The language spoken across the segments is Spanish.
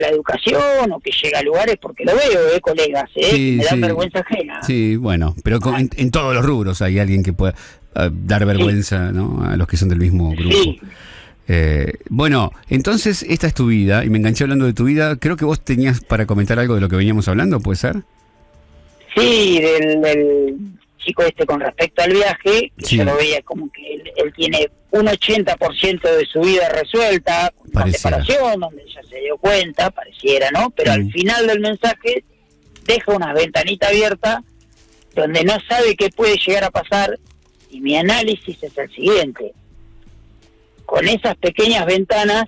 la educación o que llega a lugares, porque lo veo, colegas, Sí, me dan sí. vergüenza ajena. Sí, bueno, pero en todos los rubros hay alguien que pueda dar vergüenza, ¿no? A los que son del mismo grupo. Sí. Bueno, entonces esta es tu vida, y me enganché hablando de tu vida. Creo que vos tenías para comentar algo de lo que veníamos hablando, ¿puede ser? Sí, del chico con respecto al viaje, que Sí. yo lo veía como que él tiene un 80% de su vida resuelta, con una Pareciera. separación, donde ya se dio cuenta, pareciera, ¿no? Pero al final del mensaje deja una ventanita abierta donde no sabe qué puede llegar a pasar, y mi análisis es el siguiente. Con esas pequeñas ventanas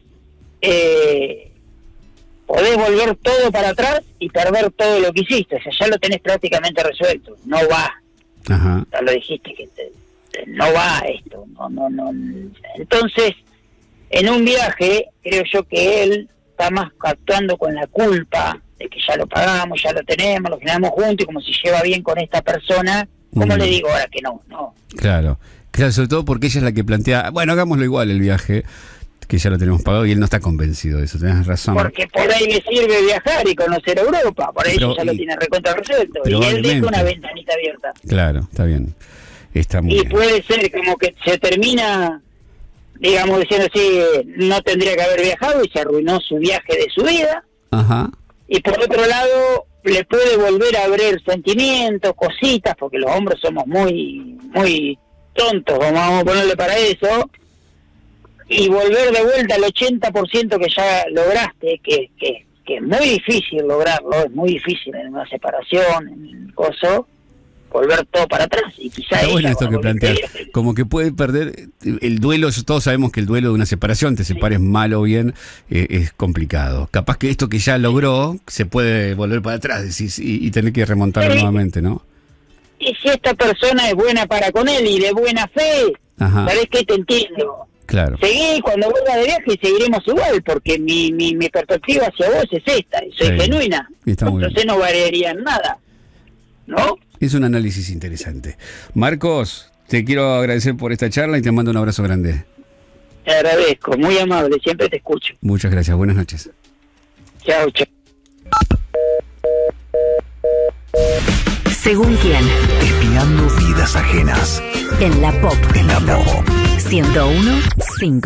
podés volver todo para atrás y perder todo lo que hiciste. O sea, ya lo tenés prácticamente resuelto. No va. Ajá. Ya lo dijiste que no va esto. No. Entonces, en un viaje, creo yo que él está más actuando con la culpa de que ya lo pagamos, ya lo tenemos, lo generamos juntos, y como si lleva bien con esta persona, ¿cómo le digo ahora que no? Claro, sobre todo porque ella es la que plantea, bueno, hagámoslo igual el viaje, que ya lo tenemos pagado, y él no está convencido de eso, tenés razón. Porque por ahí le sirve viajar y conocer Europa, por ahí ya lo tiene recontra resuelto, y él deja una ventanita abierta. Claro, está bien, está muy bien. Puede ser como que se termina, digamos, diciendo así, no tendría que haber viajado y se arruinó su viaje de su vida. Ajá. Y por otro lado, le puede volver a abrir sentimientos, cositas, porque los hombres somos muy tontos, vamos a ponerle para eso, y volver de vuelta al 80% que ya lograste, que es muy difícil lograrlo, es muy difícil en una separación, en el coso, volver todo para atrás. Y quizá está bueno esto que planteas, como que puede perder el duelo. Todos sabemos que el duelo de una separación, te separes mal o bien, es complicado. Capaz que esto que ya logró se puede volver para atrás, decís, y tener que remontarlo nuevamente, ¿no? Y si esta persona es buena para con él y de buena fe, Ajá. ¿sabés qué? Te entiendo. Claro. Seguí, cuando vuelva de viaje seguiremos igual, porque mi perspectiva hacia vos es esta, y soy genuina. Entonces no variaría en nada, ¿no? Es un análisis interesante. Marcos, te quiero agradecer por esta charla y te mando un abrazo grande. Te agradezco, muy amable, siempre te escucho. Muchas gracias, buenas noches. Chao, chao. Según quién. Espiando vidas ajenas. En la Pop. En la Pop. 101.5.